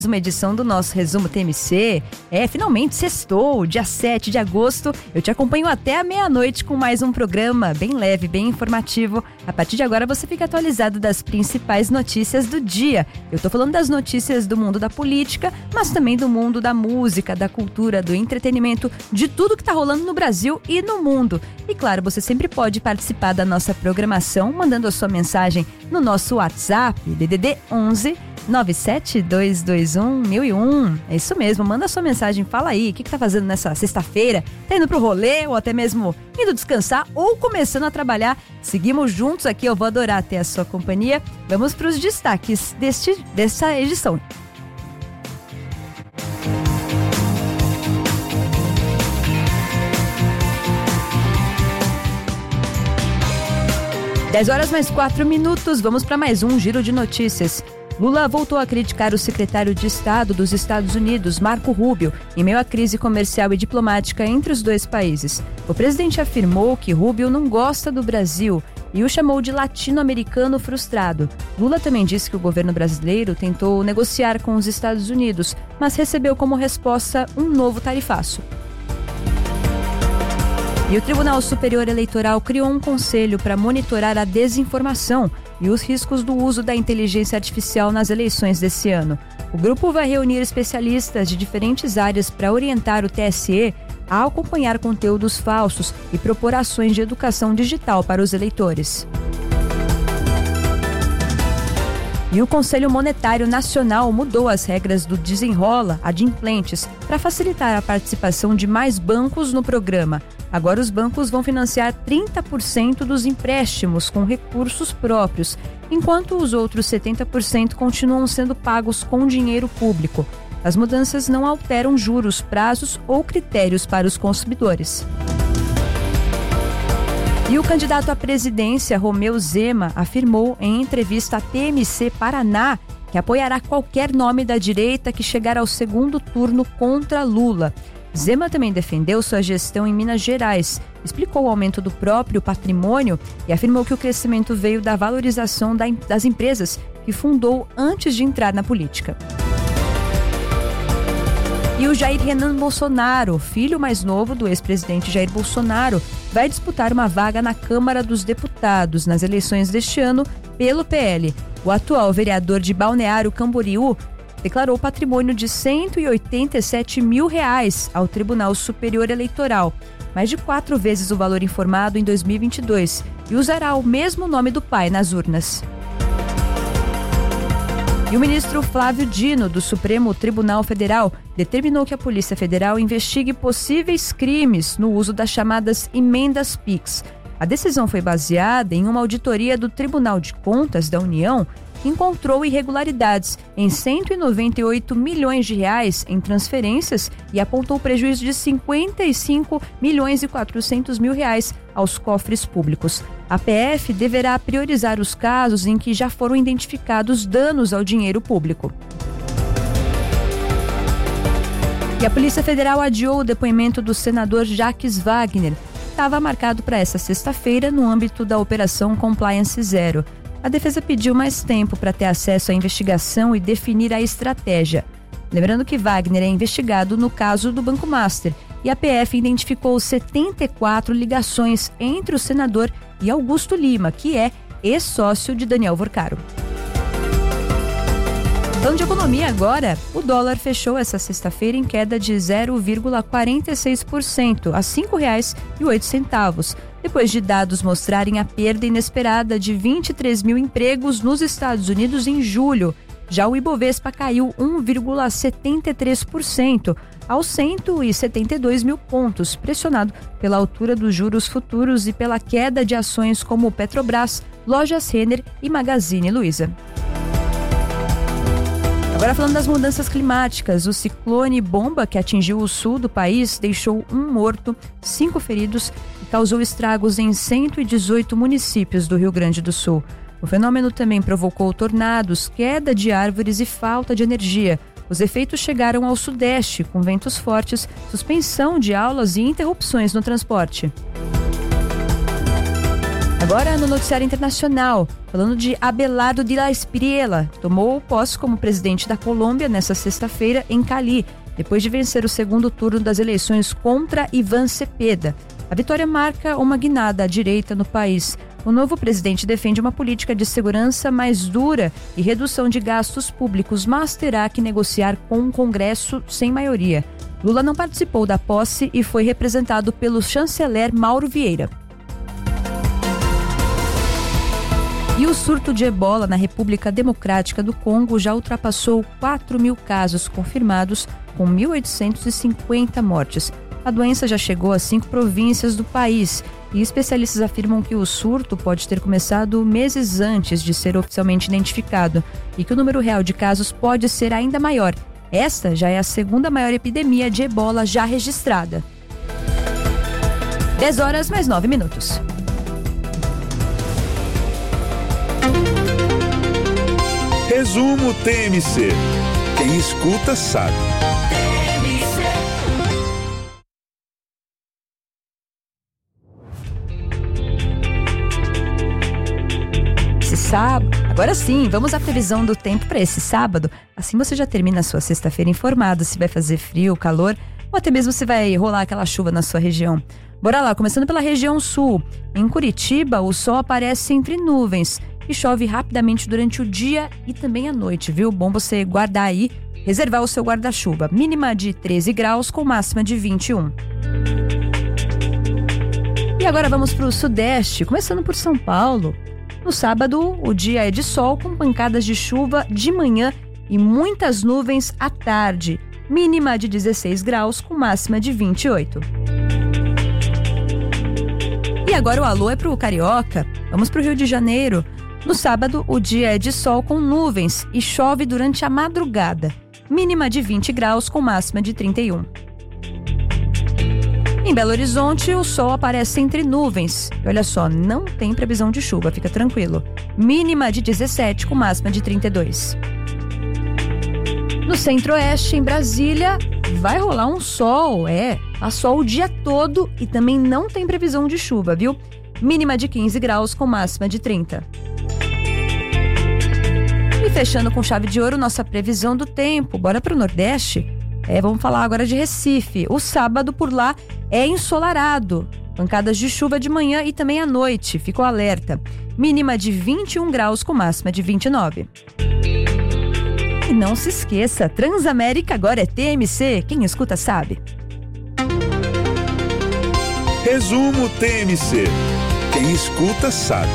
Uma edição do nosso Resumo TMC. Finalmente sextou, dia 7 de agosto. Eu te acompanho até a meia-noite com mais um programa bem leve, bem informativo. A partir de agora você fica atualizado das principais notícias do dia. Eu tô falando das notícias do mundo da política, mas também do mundo da música, da cultura, do entretenimento, de tudo que tá rolando no Brasil e no mundo. E claro, você sempre pode participar da nossa programação mandando a sua mensagem no nosso WhatsApp, DDD 11 97221-1001. É isso mesmo, manda sua mensagem, fala aí, o que tá fazendo nessa sexta-feira? Tá indo pro rolê ou até mesmo indo descansar ou começando a trabalhar? Seguimos juntos aqui, eu vou adorar ter a sua companhia. Vamos pros destaques dessa edição. Dez horas mais 4 minutos, vamos para mais um giro de notícias. Lula voltou a criticar o secretário de Estado dos Estados Unidos, Marco Rubio, em meio à crise comercial e diplomática entre os dois países. O presidente afirmou que Rubio não gosta do Brasil e o chamou de latino-americano frustrado. Lula também disse que o governo brasileiro tentou negociar com os Estados Unidos, mas recebeu como resposta um novo tarifaço. E o Tribunal Superior Eleitoral criou um conselho para monitorar a desinformação e os riscos do uso da inteligência artificial nas eleições desse ano. O grupo vai reunir especialistas de diferentes áreas para orientar o TSE a acompanhar conteúdos falsos e propor ações de educação digital para os eleitores. E o Conselho Monetário Nacional mudou as regras do Desenrola Adimplentes para facilitar a participação de mais bancos no programa. Agora os bancos vão financiar 30% dos empréstimos com recursos próprios, enquanto os outros 70% continuam sendo pagos com dinheiro público. As mudanças não alteram juros, prazos ou critérios para os consumidores. E o candidato à presidência, Romeu Zema, afirmou em entrevista à TMC Paraná que apoiará qualquer nome da direita que chegar ao segundo turno contra Lula. Zema também defendeu sua gestão em Minas Gerais, explicou o aumento do próprio patrimônio e afirmou que o crescimento veio da valorização das empresas que fundou antes de entrar na política. E o Jair Renan Bolsonaro, filho mais novo do ex-presidente Jair Bolsonaro, vai disputar uma vaga na Câmara dos Deputados nas eleições deste ano pelo PL. O atual vereador de Balneário Camboriú declarou patrimônio de R$187 mil ao Tribunal Superior Eleitoral, mais de 4 vezes o valor informado em 2022, e usará o mesmo nome do pai nas urnas. E o ministro Flávio Dino, do Supremo Tribunal Federal, determinou que a Polícia Federal investigue possíveis crimes no uso das chamadas emendas PIX. A decisão foi baseada em uma auditoria do Tribunal de Contas da União, que encontrou irregularidades em R$198 milhões em transferências e apontou prejuízo de R$55.400.000 aos cofres públicos. A PF deverá priorizar os casos em que já foram identificados danos ao dinheiro público. E a Polícia Federal adiou o depoimento do senador Jacques Wagner, que estava marcado para essa sexta-feira no âmbito da Operação Compliance Zero. A defesa pediu mais tempo para ter acesso à investigação e definir a estratégia. Lembrando que Wagner é investigado no caso do Banco Master e a PF identificou 74 ligações entre o senador e Augusto Lima, que é ex-sócio de Daniel Vorcaro. Falando de economia agora, o dólar fechou essa sexta-feira em queda de 0,46% a R$ 5,08, depois de dados mostrarem a perda inesperada de 23 mil empregos nos Estados Unidos em julho. Já o Ibovespa caiu 1,73% aos 172 mil pontos, pressionado pela altura dos juros futuros e pela queda de ações como Petrobras, Lojas Renner e Magazine Luiza. Agora falando das mudanças climáticas, o ciclone Bomba, que atingiu o sul do país, deixou 1 morto, 5 feridos e causou estragos em 118 municípios do Rio Grande do Sul. O fenômeno também provocou tornados, queda de árvores e falta de energia. Os efeitos chegaram ao sudeste, com ventos fortes, suspensão de aulas e interrupções no transporte. Agora no noticiário internacional, falando de Abelardo de la Espriella, tomou posse como presidente da Colômbia nesta sexta-feira em Cali, depois de vencer o segundo turno das eleições contra Iván Cepeda. A vitória marca uma guinada à direita no país. O novo presidente defende uma política de segurança mais dura e redução de gastos públicos, mas terá que negociar com um Congresso sem maioria. Lula não participou da posse e foi representado pelo chanceler Mauro Vieira. E o surto de ebola na República Democrática do Congo já ultrapassou 4.000 casos confirmados, com 1.850 mortes. A doença já chegou a 5 províncias do país e especialistas afirmam que o surto pode ter começado meses antes de ser oficialmente identificado e que o número real de casos pode ser ainda maior. Esta já é a segunda maior epidemia de ebola já registrada. 10h mais 9 minutos. Resumo TMC. Quem escuta sabe. Esse sábado, agora sim, vamos à previsão do tempo para esse sábado. Assim você já termina a sua sexta-feira informado se vai fazer frio, calor ou até mesmo se vai rolar aquela chuva na sua região. Bora lá, começando pela região sul. Em Curitiba, o sol aparece entre nuvens e chove rapidamente durante o dia e também à noite, viu? Bom você guardar aí, reservar o seu guarda-chuva. Mínima de 13 graus com máxima de 21. E agora vamos para o sudeste, começando por São Paulo. No sábado, o dia é de sol com pancadas de chuva de manhã e muitas nuvens à tarde. Mínima de 16 graus com máxima de 28. E agora o alô é pro Carioca. Vamos pro Rio de Janeiro. No sábado, o dia é de sol com nuvens e chove durante a madrugada. Mínima de 20 graus com máxima de 31. Em Belo Horizonte, o sol aparece entre nuvens. E olha só, não tem previsão de chuva, fica tranquilo. Mínima de 17 com máxima de 32. No centro-oeste, em Brasília, vai rolar um sol, faz sol o dia todo e também não tem previsão de chuva, viu? Mínima de 15 graus com máxima de 30. E fechando com chave de ouro nossa previsão do tempo, bora pro Nordeste? Vamos falar agora de Recife. O sábado por lá é ensolarado. Pancadas de chuva de manhã e também à noite. Ficou alerta. Mínima de 21 graus com máxima de 29. E não se esqueça, Transamérica agora é TMC. Quem escuta sabe. Resumo TMC. Quem escuta sabe.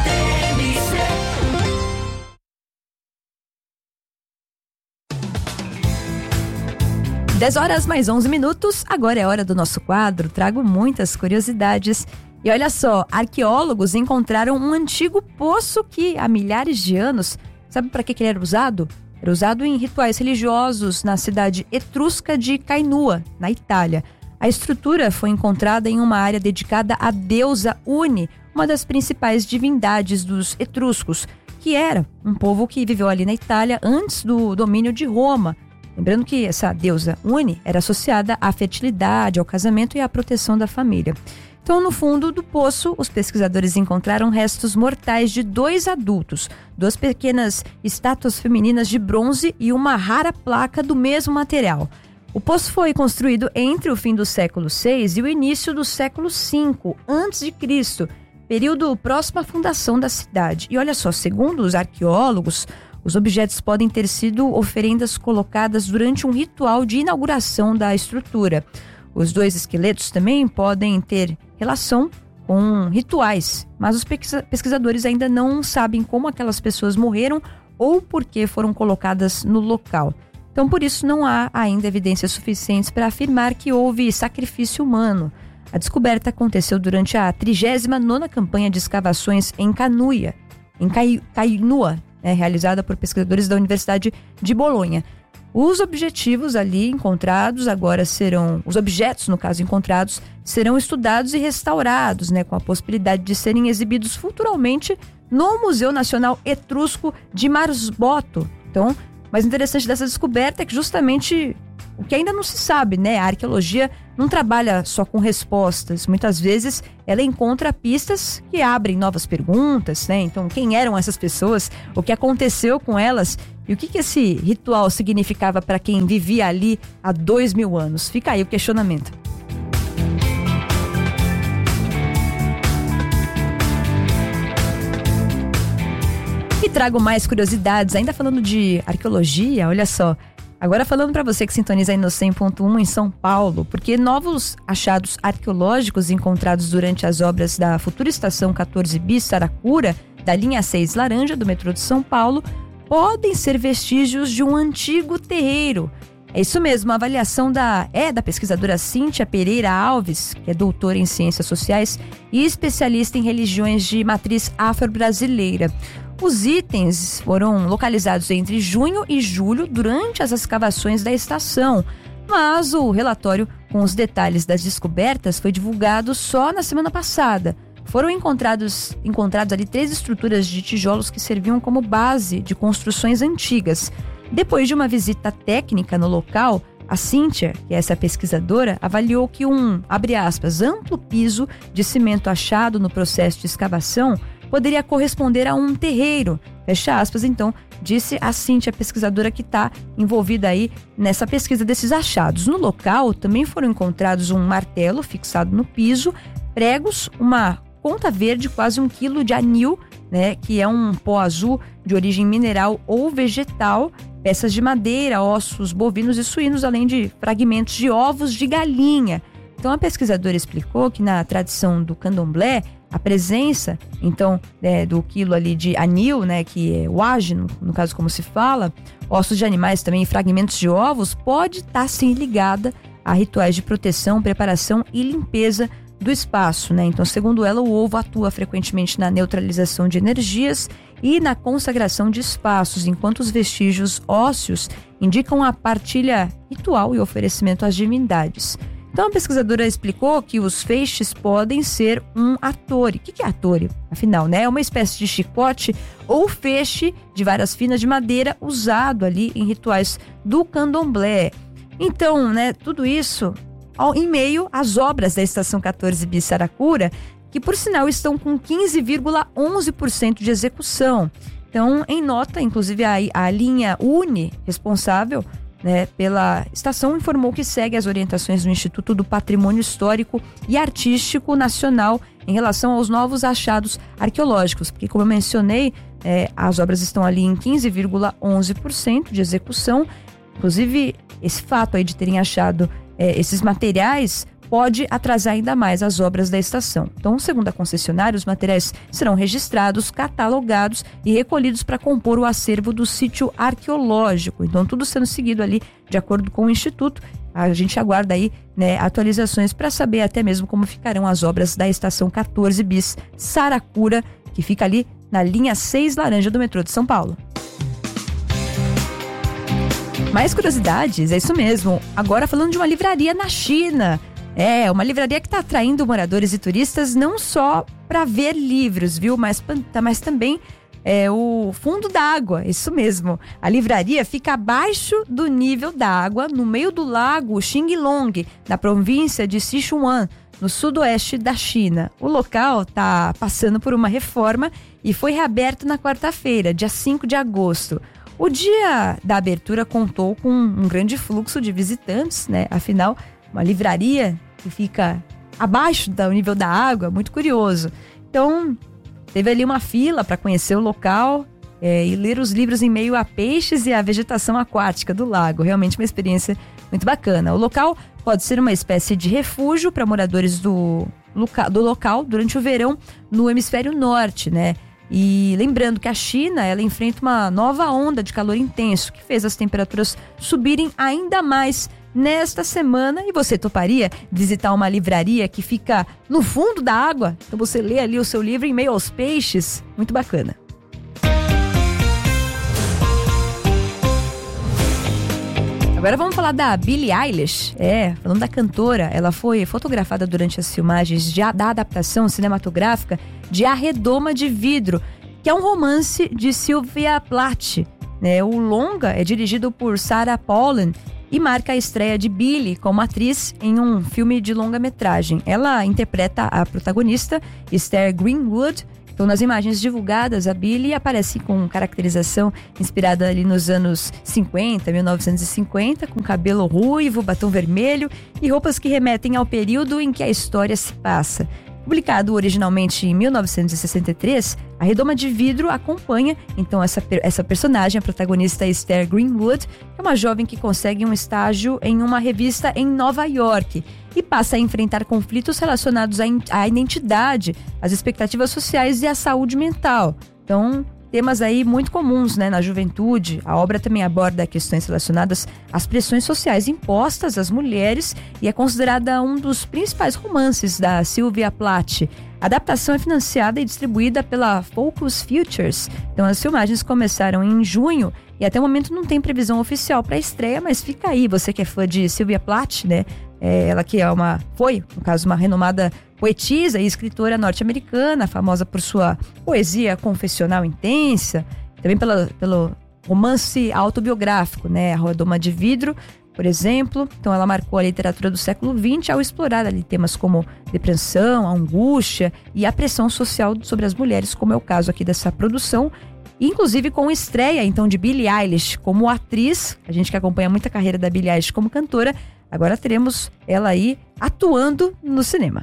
10h mais 11 minutos, agora é hora do nosso quadro, trago muitas curiosidades. E olha só, arqueólogos encontraram um antigo poço que há milhares de anos, sabe para que ele era usado? Era usado em rituais religiosos na cidade etrusca de Cainua, na Itália. A estrutura foi encontrada em uma área dedicada à deusa Uni, uma das principais divindades dos etruscos, que era um povo que viveu ali na Itália antes do domínio de Roma. Lembrando que essa deusa Uni era associada à fertilidade, ao casamento e à proteção da família. Então, no fundo do poço, os pesquisadores encontraram restos mortais de 2 adultos, 2 pequenas estátuas femininas de bronze e uma rara placa do mesmo material. O poço foi construído entre o fim do século VI e o início do século V a.C., período próximo à fundação da cidade. E olha só, segundo os arqueólogos, os objetos podem ter sido oferendas colocadas durante um ritual de inauguração da estrutura. Os 2 esqueletos também podem ter relação com rituais, mas os pesquisadores ainda não sabem como aquelas pessoas morreram ou por que foram colocadas no local. Então, por isso, não há ainda evidências suficientes para afirmar que houve sacrifício humano. A descoberta aconteceu durante a 39ª campanha de escavações em Cainua, realizada por pesquisadores da Universidade de Bolonha. Os objetos ali encontrados agora serão, os objetos no caso encontrados, serão estudados e restaurados, com a possibilidade de serem exibidos futuramente no Museu Nacional Etrusco de Marzbotto. Então, o mais interessante dessa descoberta é que justamente o que ainda não se sabe, né? A arqueologia não trabalha só com respostas. Muitas vezes ela encontra pistas que abrem novas perguntas, né? Então, quem eram essas pessoas? O que aconteceu com elas? E o que esse ritual significava para quem vivia ali há 2000 anos? Fica aí o questionamento. E trago mais curiosidades, ainda falando de arqueologia, olha só. Agora falando para você que sintoniza aí no 100.1 em São Paulo, porque novos achados arqueológicos encontrados durante as obras da futura estação 14 bis Saracura, da linha 6 Laranja do metrô de São Paulo, podem ser vestígios de um antigo terreiro. É isso mesmo, a avaliação da pesquisadora Cíntia Pereira Alves, que é doutora em ciências sociais e especialista em religiões de matriz afro-brasileira. Os itens foram localizados entre junho e julho durante as escavações da estação, mas o relatório com os detalhes das descobertas foi divulgado só na semana passada. Foram encontrados ali 3 estruturas de tijolos que serviam como base de construções antigas. Depois de uma visita técnica no local, a Cíntia, que é essa pesquisadora, avaliou que abre aspas, amplo piso de cimento achado no processo de escavação poderia corresponder a um terreiro, fecha aspas. Então, disse a Cíntia, pesquisadora que está envolvida aí nessa pesquisa desses achados. No local, também foram encontrados um martelo fixado no piso, pregos, uma conta verde, quase 1 quilo de anil, né, que é um pó azul de origem mineral ou vegetal, peças de madeira, ossos bovinos e suínos, além de fragmentos de ovos de galinha. Então, a pesquisadora explicou que na tradição do candomblé, a presença, então, do quilo ali de anil, né, que é o ágino, no caso como se fala, ossos de animais também e fragmentos de ovos, pode estar sim ligada a rituais de proteção, preparação e limpeza do espaço, né? Então, segundo ela, o ovo atua frequentemente na neutralização de energias e na consagração de espaços, enquanto os vestígios ósseos indicam a partilha ritual e oferecimento às divindades. Então, a pesquisadora explicou que os feixes podem ser um atore. O que é atore? Afinal, né? É uma espécie de chicote ou feixe de varas finas de madeira usado ali em rituais do candomblé. Então, né, tudo isso em meio às obras da estação 14 bis Saracura, que por sinal estão com 15,11% de execução. Então, em nota, inclusive a linha Uni, responsável, né, pela estação, informou que segue as orientações do Instituto do Patrimônio Histórico e Artístico Nacional em relação aos novos achados arqueológicos, porque, como eu mencionei, as obras estão ali em 15,11% de execução. Inclusive, esse fato aí de terem achado esses materiais pode atrasar ainda mais as obras da estação. Então, segundo a concessionária, os materiais serão registrados, catalogados e recolhidos para compor o acervo do sítio arqueológico. Então, tudo sendo seguido ali de acordo com o Instituto. A gente aguarda aí, né, atualizações para saber até mesmo como ficarão as obras da estação 14 bis Saracura, que fica ali na linha 6 Laranja do metrô de São Paulo. Mais curiosidades, é isso mesmo. Agora falando de uma livraria na China. Uma livraria que está atraindo moradores e turistas não só para ver livros, viu? Mas também o fundo da água, isso mesmo. A livraria fica abaixo do nível da água, no meio do lago Xinglong, na província de Sichuan, no sudoeste da China. O local está passando por uma reforma e foi reaberto na quarta-feira, dia 5 de agosto. O dia da abertura contou com um grande fluxo de visitantes, né? Afinal, uma livraria que fica abaixo do nível da água, muito curioso. Então, teve ali uma fila para conhecer o local e ler os livros em meio a peixes e a vegetação aquática do lago. Realmente uma experiência muito bacana. O local pode ser uma espécie de refúgio para moradores do local durante o verão no hemisfério norte, né? E lembrando que a China, ela enfrenta uma nova onda de calor intenso, que fez as temperaturas subirem ainda mais nesta semana. E você toparia visitar uma livraria que fica no fundo da água? Então você lê ali o seu livro em meio aos peixes. Muito bacana. Agora vamos falar da Billie Eilish. Falando da cantora, ela foi fotografada durante as filmagens da adaptação cinematográfica de A Redoma de Vidro, que é um romance de Sylvia Plath. O longa é dirigido por Sarah Paulin e marca a estreia de Billie como atriz em um filme de longa-metragem. Ela interpreta a protagonista, Esther Greenwood. Então, nas imagens divulgadas, a Billie aparece com caracterização inspirada ali nos anos 50, 1950, com cabelo ruivo, batom vermelho e roupas que remetem ao período em que a história se passa. Publicado originalmente em 1963, A Redoma de Vidro acompanha, então, essa personagem, a protagonista Esther Greenwood, que é uma jovem que consegue um estágio em uma revista em Nova York e passa a enfrentar conflitos relacionados à identidade, às expectativas sociais e à saúde mental. Então, temas aí muito comuns, né, na juventude. A obra também aborda questões relacionadas às pressões sociais impostas às mulheres e é considerada um dos principais romances da Sylvia Plath. A adaptação é financiada e distribuída pela Focus Features. Então, as filmagens começaram em junho e até o momento não tem previsão oficial para a estreia, mas fica aí, você que é fã de Sylvia Plath, né? Ela que foi, no caso, uma renomada poetisa e escritora norte-americana, famosa por sua poesia confessional intensa, também pelo romance autobiográfico, né? A Redoma de Vidro, por exemplo. Então, ela marcou a literatura do século XX ao explorar ali temas como depressão, angústia e a pressão social sobre as mulheres, como é o caso aqui dessa produção. Inclusive com estreia, então, de Billie Eilish como atriz. A gente que acompanha muito a carreira da Billie Eilish como cantora, agora teremos ela aí atuando no cinema.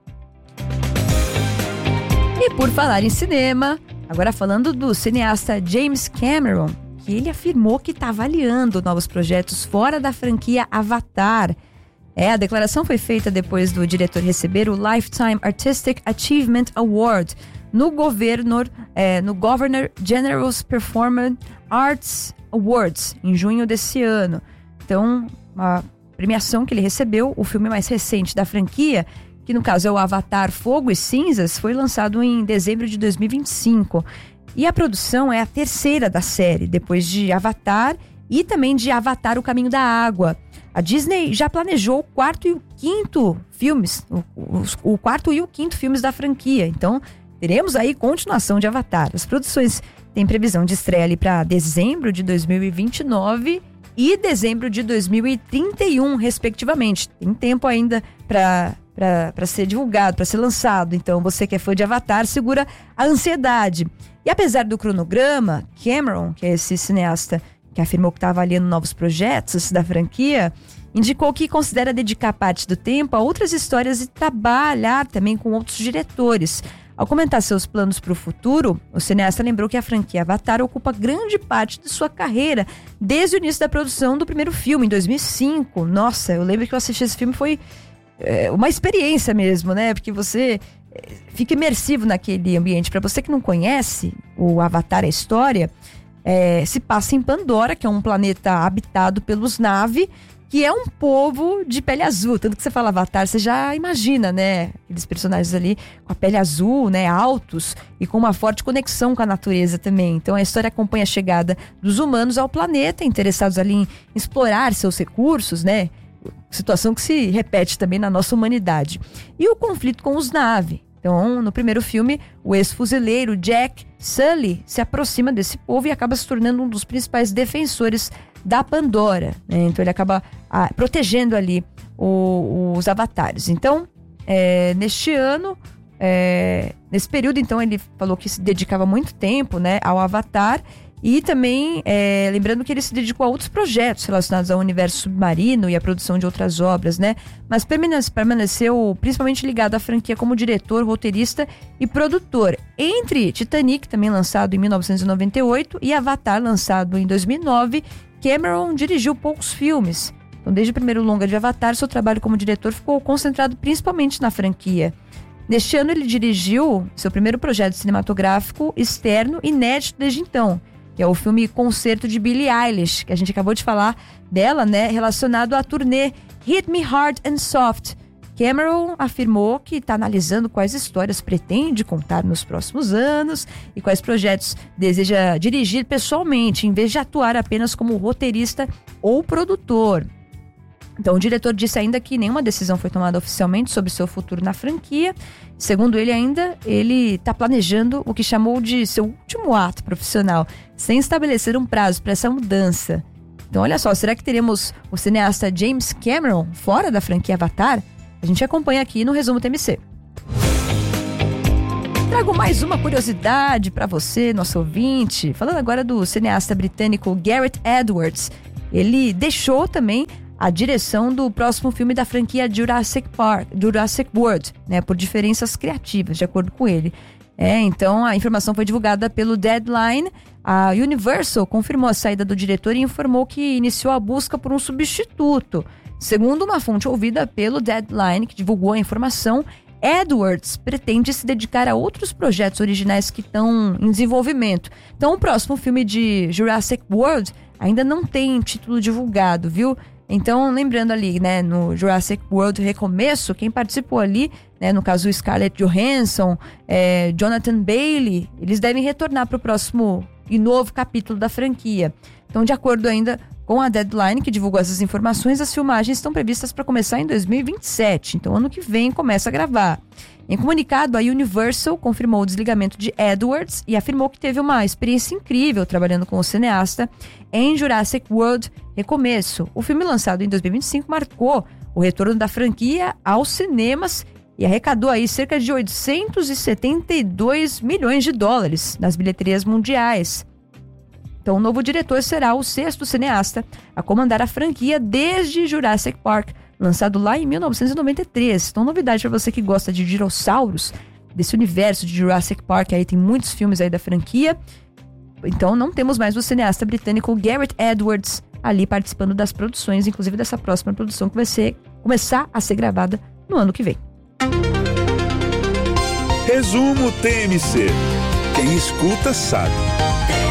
E por falar em cinema, agora falando do cineasta James Cameron, que ele afirmou que está avaliando novos projetos fora da franquia Avatar. A declaração foi feita depois do diretor receber o Lifetime Artistic Achievement Award no Governor General's Performance Arts Awards, em junho desse ano. Então, uma premiação que ele recebeu, o filme mais recente da franquia, que no caso é o Avatar Fogo e Cinzas, foi lançado em dezembro de 2025. E a produção é a terceira da série, depois de Avatar e também de Avatar O Caminho da Água. A Disney já planejou o quarto e o quinto filmes da franquia. Então, teremos aí continuação de Avatar. As produções têm previsão de estreia ali para dezembro de 2029 e dezembro de 2031, respectivamente. Tem tempo ainda para ser divulgado, para ser lançado. Então, você que é fã de Avatar, segura a ansiedade. E apesar do cronograma, Cameron, que é esse cineasta que afirmou que está avaliando novos projetos da franquia, indicou que considera dedicar parte do tempo a outras histórias e trabalhar também com outros diretores. Ao comentar seus planos para o futuro, o cineasta lembrou que a franquia Avatar ocupa grande parte de sua carreira desde o início da produção do primeiro filme, em 2005. Nossa, eu lembro que eu assisti esse filme, foi uma experiência mesmo, né? Porque você fica imersivo naquele ambiente. Para você que não conhece o Avatar, a história, se passa em Pandora, que é um planeta habitado pelos Na'vi, que é um povo de pele azul. Tanto que você fala Avatar, você já imagina, né? Aqueles personagens ali com a pele azul, né? Altos e com uma forte conexão com a natureza também. Então a história acompanha a chegada dos humanos ao planeta, interessados ali em explorar seus recursos, né? Situação que se repete também na nossa humanidade. E o conflito com os Na'vi. Então, no primeiro filme, o ex-fuzileiro Jack Sully se aproxima desse povo e acaba se tornando um dos principais defensores da Pandora, né? Então ele acaba protegendo ali os avatares. Então, neste ano, nesse período, então, ele falou que se dedicava muito tempo, né, ao Avatar. E também, lembrando que ele se dedicou a outros projetos relacionados ao universo submarino e à produção de outras obras, né? Mas permaneceu principalmente ligado à franquia como diretor, roteirista e produtor. Entre Titanic, também lançado em 1998, e Avatar, lançado em 2009, Cameron dirigiu poucos filmes. Então, desde o primeiro longa de Avatar, seu trabalho como diretor ficou concentrado principalmente na franquia. Neste ano, ele dirigiu seu primeiro projeto cinematográfico externo, inédito desde então, que é o filme Concerto de Billie Eilish, que a gente acabou de falar dela, né, relacionado à turnê Hit Me Hard and Soft. Cameron afirmou que está analisando quais histórias pretende contar nos próximos anos e quais projetos deseja dirigir pessoalmente, em vez de atuar apenas como roteirista ou produtor. Então, o diretor disse ainda que nenhuma decisão foi tomada oficialmente sobre seu futuro na franquia. Segundo ele ainda, ele está planejando o que chamou de seu último ato profissional, sem estabelecer um prazo para essa mudança. Então olha só, será que teremos o cineasta James Cameron fora da franquia Avatar? A gente acompanha aqui no Resumo TMC. Trago mais uma curiosidade para você, nosso ouvinte. Falando agora do cineasta britânico Gareth Edwards. Ele deixou também a direção do próximo filme da franquia Jurassic World, né, por diferenças criativas, de acordo com ele. Então a informação foi divulgada pelo Deadline. A Universal confirmou a saída do diretor e informou que iniciou a busca por um substituto. Segundo uma fonte ouvida pelo Deadline, que divulgou a informação, Edwards pretende se dedicar a outros projetos originais que estão em desenvolvimento. Então o próximo filme de Jurassic World ainda não tem título divulgado, viu? Então, lembrando ali, né, no Jurassic World Recomeço, quem participou ali, né, no caso Scarlett Johansson, Jonathan Bailey, eles devem retornar para o próximo e novo capítulo da franquia. Então, de acordo ainda com a Deadline, que divulgou essas informações, as filmagens estão previstas para começar em 2027. Então, ano que vem começa a gravar. Em comunicado, a Universal confirmou o desligamento de Edwards e afirmou que teve uma experiência incrível trabalhando com o cineasta em Jurassic World Recomeço. O filme, lançado em 2025, marcou o retorno da franquia aos cinemas e arrecadou aí cerca de 872 milhões de dólares nas bilheterias mundiais. Então, o novo diretor será o 6º cineasta a comandar a franquia desde Jurassic Park, lançado lá em 1993. Então, novidade para você que gosta de dinossauros, desse universo de Jurassic Park, aí tem muitos filmes aí da franquia. Então, não temos mais o cineasta britânico Gareth Edwards ali participando das produções, inclusive dessa próxima produção que vai começar a ser gravada no ano que vem. Resumo TMC. Quem escuta sabe.